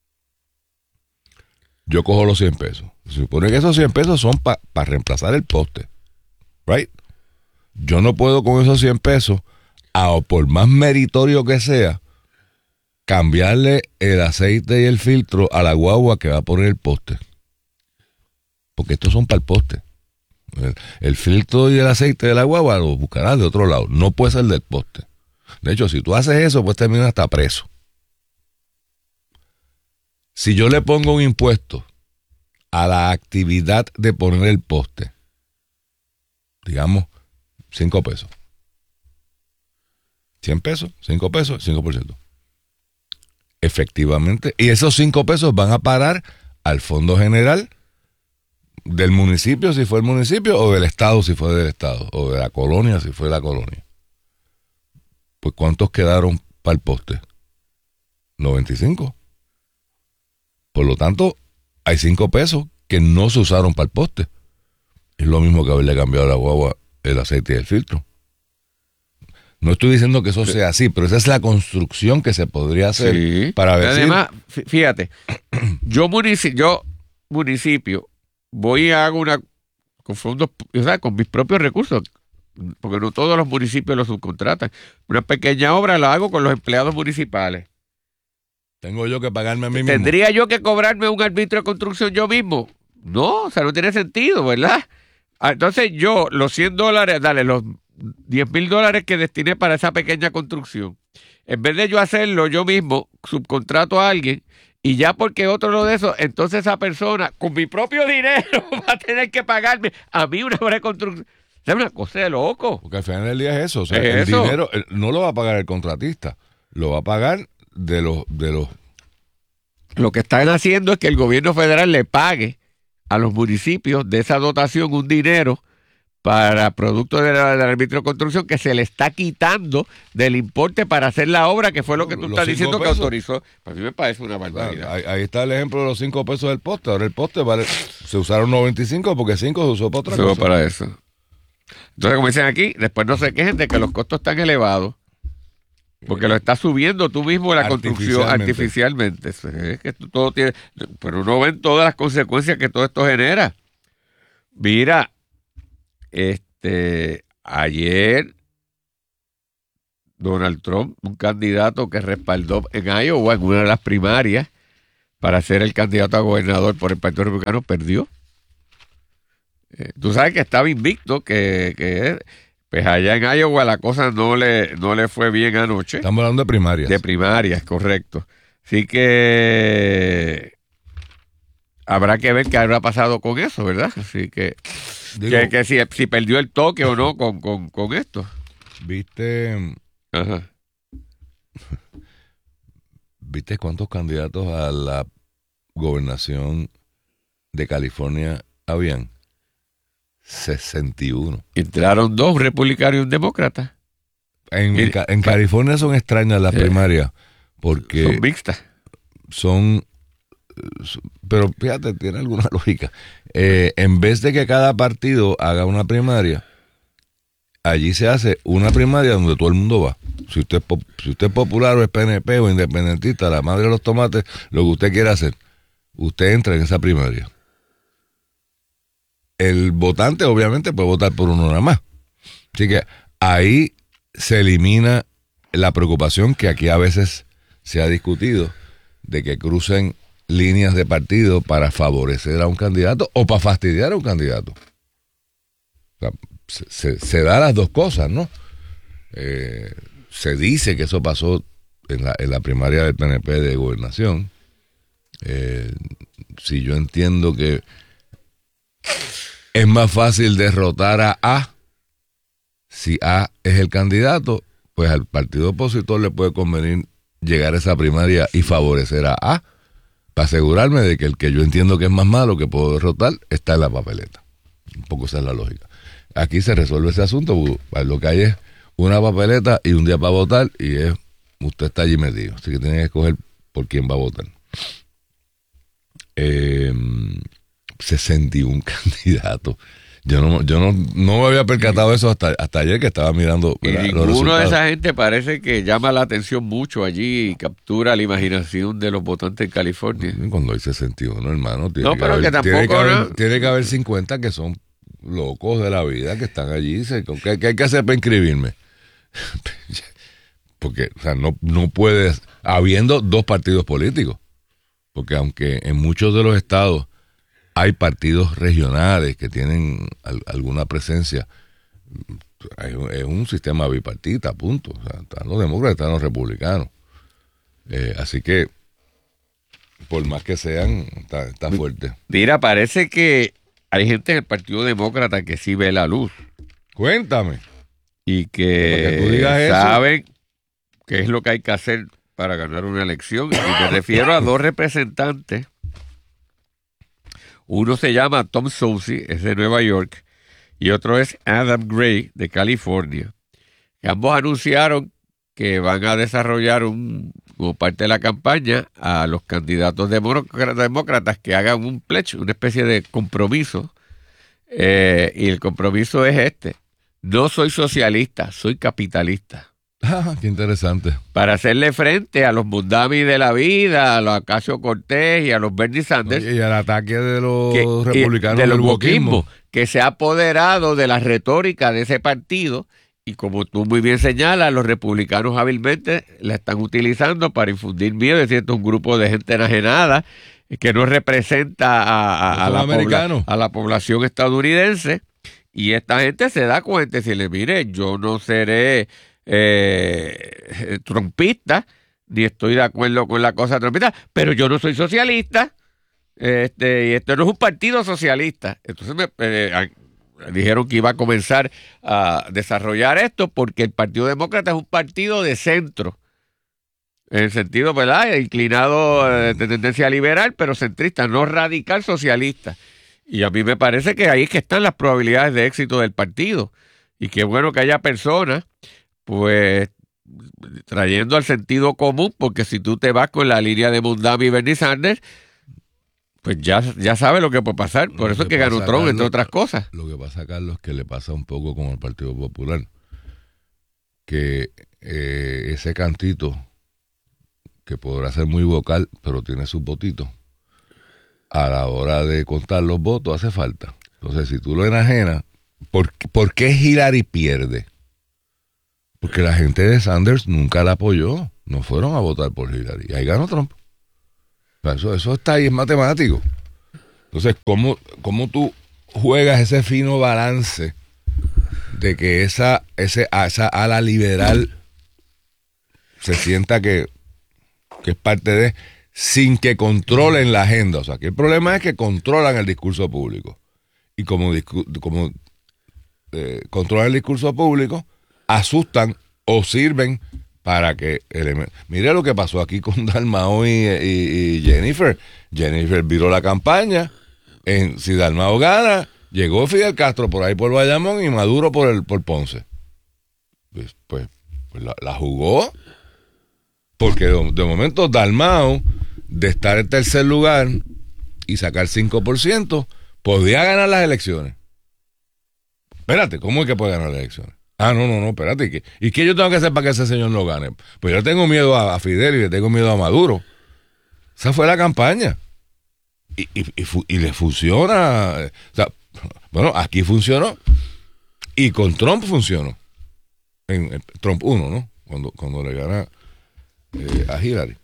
Yo cojo los cien pesos. Se supone que esos cien pesos son para pa reemplazar el poste. Right? Yo no puedo con esos cien pesos, a, por más meritorio que sea, cambiarle el aceite y el filtro a la guagua que va a poner el poste. Porque estos son para el poste. El, el filtro y el aceite de la guagua lo buscarás de otro lado. No puede ser del poste. De hecho, si tú haces eso, pues terminas hasta preso. Si yo le pongo un impuesto a la actividad de poner el poste, digamos, cinco pesos. cien pesos, cinco pesos, cinco por ciento. Efectivamente. Y esos cinco pesos van a parar al fondo general del municipio si fue el municipio, o del estado si fue del estado, o de la colonia si fue la colonia. Pues ¿cuántos quedaron para el poste? noventa y cinco. Por lo tanto, hay cinco pesos que no se usaron para el poste. Es lo mismo que haberle cambiado a la guagua el aceite y el filtro. No estoy diciendo que eso sea así, pero esa es la construcción que se podría hacer sí. para ver. Además, fíjate, yo municipio, yo municipio voy y hago una con fondos, o sea, con mis propios recursos, porque no todos los municipios lo subcontratan. Una pequeña obra la hago con los empleados municipales. ¿Tengo yo que pagarme a mí mismo? ¿Tendría yo que cobrarme un arbitrio de construcción yo mismo? No, o sea, no tiene sentido, ¿verdad? Entonces yo, los cien dólares, dale, los diez mil dólares que destiné para esa pequeña construcción, en vez de yo hacerlo yo mismo, subcontrato a alguien, y ya porque otro lo de eso, entonces esa persona, con mi propio dinero, va a tener que pagarme a mí una obra de construcción. Es una cosa de loco. Porque al final del día es eso. O sea, ¿Es el eso? dinero el, no lo va a pagar el contratista, lo va a pagar de los, de los... Lo que están haciendo es que el gobierno federal le pague a los municipios de esa dotación un dinero para productos del de arbitrio de construcción que se le está quitando del importe para hacer la obra, que fue lo que tú Los estás cinco diciendo pesos. que autorizó. Para mí me parece una barbaridad. Ahí, ahí está el ejemplo de los cinco pesos del poste. Ahora el poste vale, se usaron noventa y cinco porque cinco se usó para otra Solo cosa. para eso. Entonces, como dicen aquí, después no se quejen de que los costos están elevados, porque lo estás subiendo tú mismo en la construcción artificialmente. Es que esto todo tiene, pero uno ve todas las consecuencias que todo esto genera. Mira, este, ayer Donald Trump, un candidato que respaldó en Iowa en una de las primarias para ser el candidato a gobernador por el Partido Republicano, perdió. Eh, tú sabes que estaba invicto, que, que pues allá en Iowa la cosa no le, no le fue bien anoche. Estamos hablando de primarias. De primarias, correcto. Así que habrá que ver qué habrá pasado con eso, ¿verdad? Así que, Digo, que, que si, si perdió el toque o no con, con, con esto. ¿Viste, Ajá. ¿Viste cuántos candidatos a la gobernación de California habían? sesenta y uno. Entraron dos republicanos y un demócrata. En, Y- Ca- en California son extrañas las Sí. primarias porque Son mixtas. son, pero fíjate, tiene alguna lógica. Eh, en vez de que cada partido haga una primaria, allí se hace una primaria donde todo el mundo va. Si usted es, pop- si usted es popular o es P N P o independentista, la madre de los tomates, lo que usted quiera hacer, usted entra en esa primaria. El votante obviamente puede votar por uno nada más. Así que ahí se elimina la preocupación que aquí a veces se ha discutido de que crucen líneas de partido para favorecer a un candidato o para fastidiar a un candidato. O sea, se, se- se da las dos cosas, ¿no? Eh, se dice que eso pasó en la, en la primaria del P N P de gobernación. Eh, si yo entiendo que es más fácil derrotar a A si A es el candidato, pues al partido opositor le puede convenir llegar a esa primaria y favorecer a A para asegurarme de que el que yo entiendo que es más malo que puedo derrotar está en la papeleta. Un poco esa es la lógica. Aquí se resuelve ese asunto, lo que hay es una papeleta y un día para votar y es usted está allí metido, así que tiene que escoger por quién va a votar. Eh, sesenta y uno candidatos. Yo no, yo no, no me había percatado de eso hasta, hasta ayer que estaba mirando. Y ¿verdad? Los ninguno de resultados. esa gente parece que llama la atención mucho allí y captura la imaginación de los votantes en California. Cuando hay sesenta y uno, hermano, tiene, No, que, pero haber, que tampoco, tiene, que haber, ¿no? tiene que haber cincuenta que son locos de la vida, que están allí. Se- ¿Qué, qué hay que hacer para inscribirme? Porque, o sea, no, no puedes, habiendo dos partidos políticos, porque aunque en muchos de los estados hay partidos regionales que tienen al- alguna presencia, es un, es un sistema bipartita, punto. O sea, están los demócratas, están los republicanos. Eh, así que, por más que sean, está, está fuerte. Mira, parece que hay gente en el Partido Demócrata que sí ve la luz Cuéntame. y Para que tú que digas eso. saben qué es lo que hay que hacer para ganar una elección. Y me refiero a dos representantes. Uno se llama Tom Suozzi, es de Nueva York, y otro es Adam Gray, de California. Ambos anunciaron que van a desarrollar un, como parte de la campaña a los candidatos demócratas, demócratas que hagan un pledge, una especie de compromiso. Eh, y el compromiso es este: no soy socialista, soy capitalista. Ah, qué interesante. Para hacerle frente a los Mundami de la vida, a los Ocasio Cortés y a los Bernie Sanders, Oye, y el ataque de los que- republicanos y de los del wokismo. wokismo, que se ha apoderado de la retórica de ese partido, y como tú muy bien señalas, los republicanos hábilmente la están utilizando para infundir miedo. Es decir, esto es un grupo de gente enajenada que no representa a, a- a Son la, pobla- americanos. a la población estadounidense, y esta gente se da cuenta y decirle: mire, yo no seré eh, trumpista, ni estoy de acuerdo con la cosa trumpista, pero yo no soy socialista. Este, y esto no es un partido socialista. Entonces me eh, a- dijeron que iba a comenzar a desarrollar esto porque el Partido Demócrata es un partido de centro, en el sentido, ¿verdad?, inclinado eh, de tendencia liberal, pero centrista, no radical socialista. Y a mí me parece que ahí es que están las probabilidades de éxito del partido. Y qué bueno que haya personas, pues, trayendo al sentido común, porque si tú te vas con la línea de Mondami y Bernie Sanders, pues ya, ya sabes lo que puede pasar. Por eso es que ganó Trump, entre otras cosas. Lo que pasa, Carlos, es que le pasa un poco con el Partido Popular. Que eh, ese cantito, que podrá ser muy vocal, pero tiene sus votitos, a la hora de contar los votos hace falta. Entonces, si tú lo enajenas, ¿por, ¿por qué Hillary pierde? Porque la gente de Sanders nunca la apoyó, no fueron a votar por Hillary, y ahí ganó Trump. O sea, eso, eso está ahí, es matemático. Entonces, ¿cómo, cómo tú juegas ese fino balance de que esa, ese, esa ala liberal se sienta que, que es parte de, sin que controlen la agenda? O sea, que el problema es que controlan el discurso público. Y como, como eh, controlan el discurso público, asustan o sirven para que... Ele- Mire lo que pasó aquí con Dalmau y, y, y Jennifer. Jennifer viró la campaña. En, si Dalmau gana, llegó Fidel Castro por ahí por Bayamón y Maduro por el por Ponce. Pues, pues, pues la, la jugó. Porque de, de momento Dalmau, de estar en tercer lugar y sacar cinco por ciento, podía ganar las elecciones. Espérate, ¿cómo es que puede ganar las elecciones? Ah, no, no, no, espérate. ¿Y qué, ¿y qué yo tengo que hacer para que ese señor no gane? Pues yo tengo miedo a, a Fidel y le tengo miedo a Maduro. Esa fue la campaña. Y, y, y, fu- y le funciona. O sea, bueno, aquí funcionó. Y con Trump funcionó. En, en Trump uno, ¿no? Cuando, cuando le gana eh, a Hillary.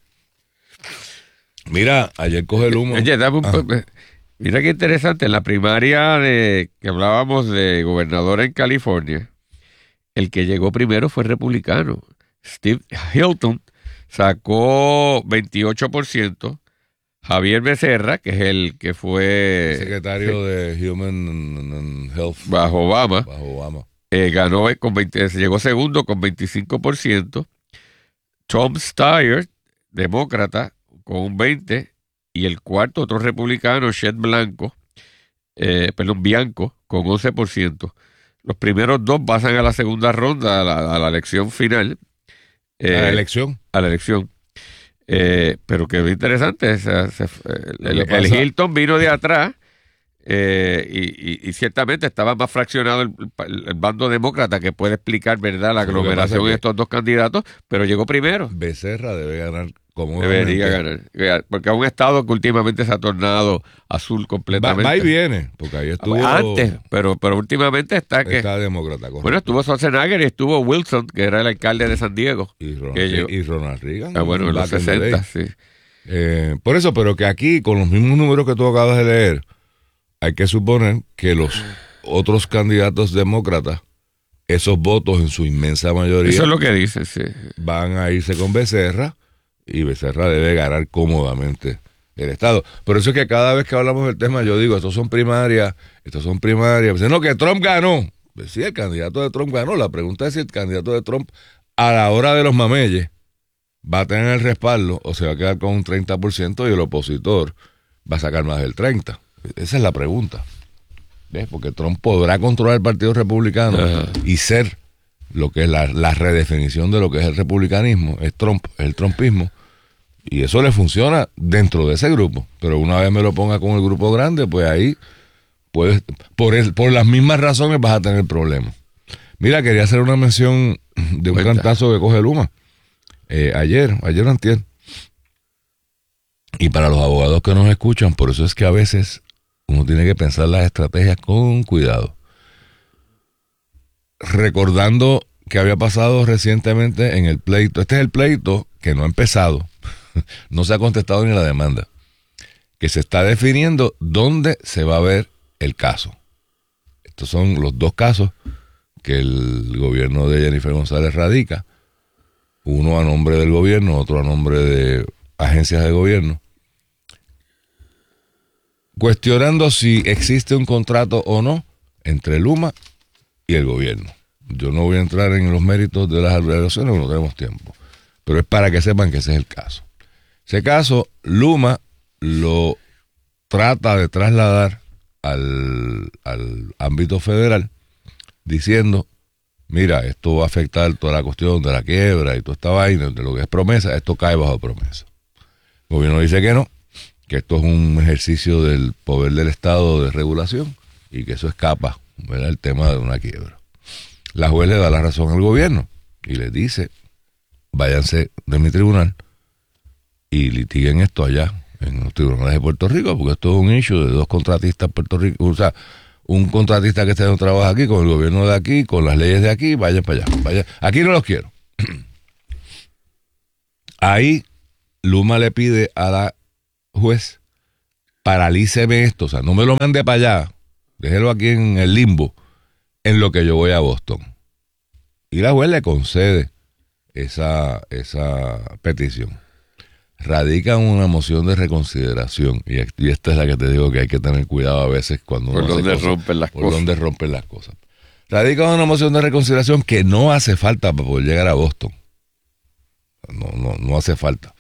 Mira, ayer coge el humo. Oye, dame un Ah. po- mira qué interesante, en la primaria de que hablábamos de gobernador en California, el que llegó primero fue republicano. Steve Hilton sacó veintiocho por ciento. Javier Becerra, que es el que fue Secretario de Human Health bajo Obama, bajo Obama. eh, ganó con veinte, llegó segundo con veinticinco por ciento. Tom Steyer, demócrata, con un veinte por ciento. Y el cuarto, otro republicano, Chet Blanco, eh, perdón, Bianco, con once por ciento. Los primeros dos pasan a la segunda ronda, a la, a la elección final. Eh, ¿A la elección? A la elección. Eh, pero quedó interesante. Se, se, el, el, el Hilton vino de atrás eh, y, y, y ciertamente estaba más fraccionado el, el, el bando demócrata, que puede explicar, ¿verdad?, la aglomeración de estos dos candidatos, pero llegó primero. Becerra debe ganar como Debería ganar. Porque es un estado que últimamente se ha tornado azul completamente. Va, va y viene, porque ahí estuvo... Antes, pero, pero últimamente está que... Está demócrata. Correcto. Bueno, estuvo Schwarzenegger y estuvo Wilson, que era el alcalde de San Diego. Y Ronald, y Ronald Reagan. Ah, bueno, en los sesenta, sí. Eh, por eso, pero que aquí, con los mismos números que tú acabas de leer, hay que suponer que los otros candidatos demócratas, esos votos en su inmensa mayoría... Eso es lo que dice, sí. Van a irse con Becerra, y Becerra debe ganar cómodamente el Estado. Por eso es que cada vez que hablamos del tema, yo digo, estos son primarias, estos son primarias. Pues, no, que Trump ganó. Pues sí, el candidato de Trump ganó. La pregunta es si el candidato de Trump, a la hora de los mameyes, va a tener el respaldo o se va a quedar con un treinta por ciento y el opositor va a sacar más del treinta por ciento. Esa es la pregunta. ¿Ves? Porque Trump podrá controlar el Partido Republicano uh-huh. y ser lo que es la, la redefinición de lo que es el republicanismo, es Trump, es el trumpismo, y eso le funciona dentro de ese grupo. Pero una vez me lo ponga con el grupo grande, pues ahí puedes, por, el, por las mismas razones vas a tener problemas. Mira, quería hacer una mención de un Cuenta. cantazo que coge Luma. Eh, ayer, ayer antier. Y para los abogados que nos escuchan, por eso es que a veces uno tiene que pensar las estrategias con cuidado. Recordando que había pasado recientemente en el pleito. Este es el pleito que no ha empezado. No se ha contestado ni la demanda. Que se está definiendo dónde se va a ver el caso. Estos son los dos casos que el gobierno de Jennifer González radica. Uno a nombre del gobierno, otro a nombre de agencias de gobierno. Cuestionando si existe un contrato o no entre Luma y el gobierno. Yo no voy a entrar en los méritos de las alegaciones, no tenemos tiempo. Pero es para que sepan que ese es el caso. Ese caso, Luma lo trata de trasladar al, al ámbito federal diciendo, mira, esto va a afectar toda la cuestión de la quiebra y toda esta vaina, de lo que es promesa, esto cae bajo promesa. El gobierno dice que no, que esto es un ejercicio del poder del Estado de regulación y que eso escapa, ¿verdad?, el tema de una quiebra. La juez le da la razón al gobierno y le dice, váyanse de mi tribunal y litiguen esto allá en los tribunales de Puerto Rico, porque esto es un issue de dos contratistas en Puerto Rico, o sea, un contratista que está en trabajo aquí, con el gobierno de aquí, con las leyes de aquí, vayan para allá, vayan. Aquí no los quiero. Ahí Luma le pide a la juez, paralíceme esto, o sea, no me lo mande para allá, déjelo aquí en el limbo, en lo que yo voy a Boston. Y la juez le concede esa, esa petición. Radican una moción de reconsideración, y, y esta es la que te digo que hay que tener cuidado a veces cuando uno por donde cosas, rompen las por cosas. donde rompen las cosas. Radican una moción de reconsideración que no hace falta para poder llegar a Boston. No, no, no hace falta.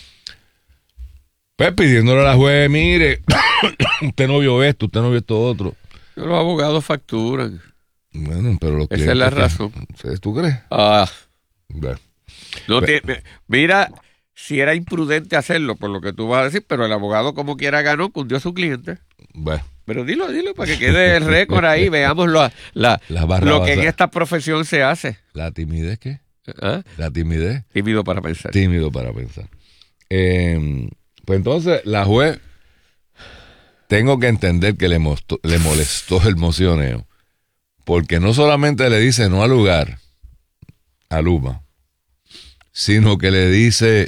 Pues pidiéndole a la juez, mire, usted no vio esto, usted no vio esto otro. Los abogados facturan. Bueno, pero los Esa es la razón. Que, ¿tú crees? Ah, Bueno. no Pues, te, mira, si era imprudente hacerlo, por lo que tú vas a decir, pero el abogado como quiera ganó, cundió a su cliente. bueno. Pero dilo, dilo, para que quede el récord ahí, veamos lo, la, Las barras lo que en basadas. esta profesión se hace. ¿La timidez qué? ¿Ah? La timidez. Tímido para pensar. Tímido para pensar. Eh, pues entonces, la juez, tengo que entender que le, mostó, le molestó el mocioneo, porque no solamente le dice no al lugar, a Luma, sino que le dice,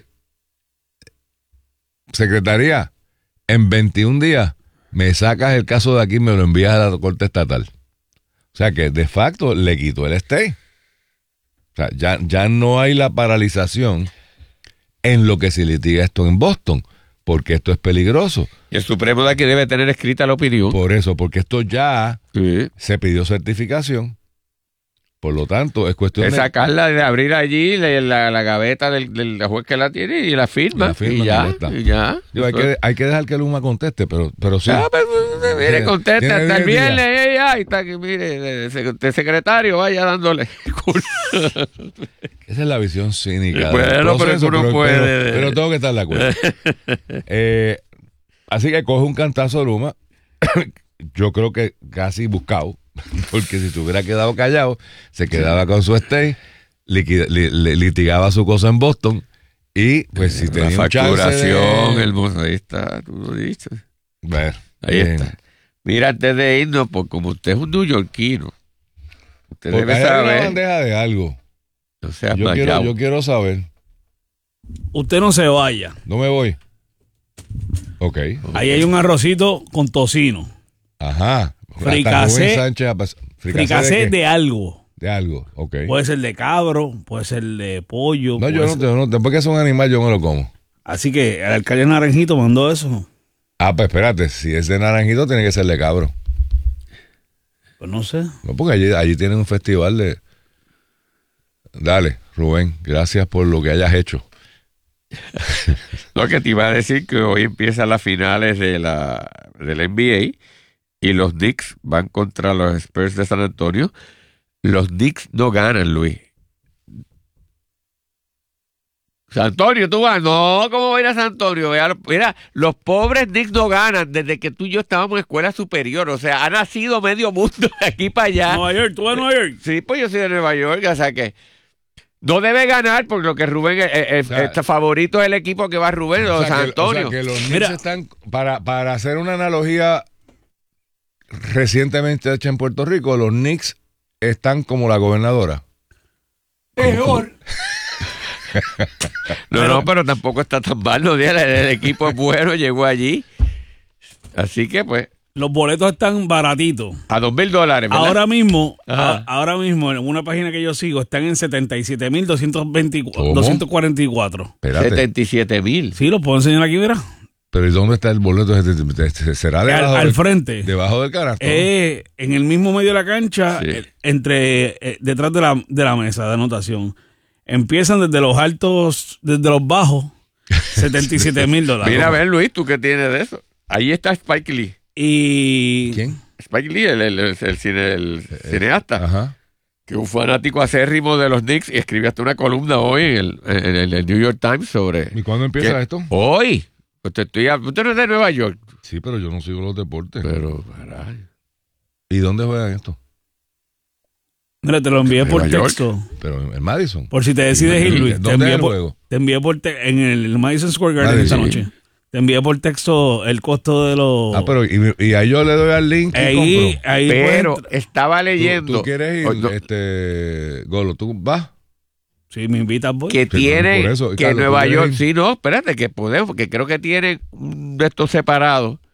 secretaría, en veintiún días me sacas el caso de aquí y me lo envías a la Corte Estatal. O sea que de facto le quitó el stay. O sea, ya, ya no hay la paralización en lo que se litiga esto en Boston, porque esto es peligroso. Y el Supremo de aquí debe tener escrita la opinión. Por eso, porque esto ya Sí. se pidió certificación. Por lo tanto, es cuestión Es de sacarla, de abrir allí la, la, la gaveta del, del juez que la tiene y la firma. La firma, y ya, ya está. y ya. Digo, hay, que, hay que dejar que Luma conteste, pero, pero sí. Ah, pero, mire, Tiene- contesta tiene hasta el diez días. viernes. eh, Ahí está, que mire, de, de- de secretario, vaya dándole. Esa es la visión cínica. Bueno, del pero proceso, tú no pero, puedes. pero- pero tengo que estar de acuerdo. Eh, así que coge un cantazo Luma. Yo creo que casi buscado, porque si se hubiera quedado callado, se quedaba con su stay, liquida- li- li- litigaba su cosa en Boston y pues si La tenía un chance facturación, de... el mozo, ahí está, tú lo dices. Ver, Ahí bien. está. Mira, antes de irnos, pues como usted es un neoyorquino, usted Porque debe hay una saber, bandeja de algo. no seas Yo quiero, mayao. yo quiero saber. Usted no se vaya. No me voy. Ok. Ahí hay un arrocito con tocino. Ajá. Fricasé- Hasta Rubén Sánchez ha pas- Fricasé de, de, qué? algo. De algo, ok. Puede ser de cabro, puede ser de pollo. No, yo puede no, ser- yo no, después que es un animal yo me lo como. Así que el alcalde Naranjito mandó eso. Ah, pues espérate, si es de naranjito tiene que ser de cabro. Pues no sé. No, porque allí, allí tienen un festival de... Dale, Rubén, gracias por lo que hayas hecho. Lo que te iba a decir que hoy empiezan las finales de la del N B A y los Knicks van contra los Spurs de San Antonio. Los Knicks no ganan, Luis. San Antonio, tú vas. No, ¿cómo va a ir a San Antonio? Vea, mira, los pobres Knicks no ganan desde que tú y yo estábamos en escuela superior. O sea, ha nacido medio mundo de aquí para allá. Nueva York, tú vas a Nueva York. Sí, pues yo soy de Nueva York, o sea que no debe ganar porque lo que Rubén, eh, eh, O sea, este favorito es el equipo que va Rubén, O los sea, San que, o sea, Antonio. que los Knicks Mira. están... Para, para hacer una analogía recientemente hecha en Puerto Rico, los Knicks están como la gobernadora. Mejor. No, no, pero tampoco está tan mal, no, el, el equipo es bueno, llegó allí. Así que pues, Los boletos están baratitos. a dos mil dólares, ¿verdad? Ahora mismo, Ajá. a- ahora mismo, en una página que yo sigo, están en setenta y siete mil doscientos ¿Cómo? cuarenta y cuatro. Espérate. setenta y siete mil. Sí, lo puedo enseñar aquí, mira. Pero ¿y dónde está el boleto? ¿Será Al, debajo, al del, frente. debajo del canasto? Eh, en el mismo medio de la cancha, Sí. eh, entre eh, detrás de la, de la mesa de anotación. Empiezan desde los altos, desde los bajos, setenta y siete mil dólares. Mira, a ver, Luis, ¿tú qué tienes de eso? Ahí está Spike Lee. Y... ¿Quién? Spike Lee, el, el, el, el cine- el cineasta, Ajá. que es un fanático acérrimo de los Knicks y escribió hasta una columna hoy en el, en el, el New York Times sobre... ¿Y cuándo empieza que- esto? Hoy. Usted, estoy, usted no es de Nueva York. Sí, pero yo no sigo los deportes. Pero, caray. ¿Y dónde juegan esto? Mira, te lo envié por Nueva York. texto. Pero en Madison. Por si te decides ir, Luis. Te ¿Dónde es envié el por, juego? te envié por te- en el Madison Square Garden Madison. esta noche. Te envié por texto el costo de los... Ah, pero y, y ahí yo le doy al link y ahí, compro. ahí Pero puedes entrar. estaba ¿Tú, leyendo tú quieres ir, oh, no, este, Golo? ¿Tú vas? Si me invitas, voy. que Pero tiene por eso, que Carlos, Nueva ¿tú York, quieres sí, no, espérate, que podemos, que creo que tienen un de estos separados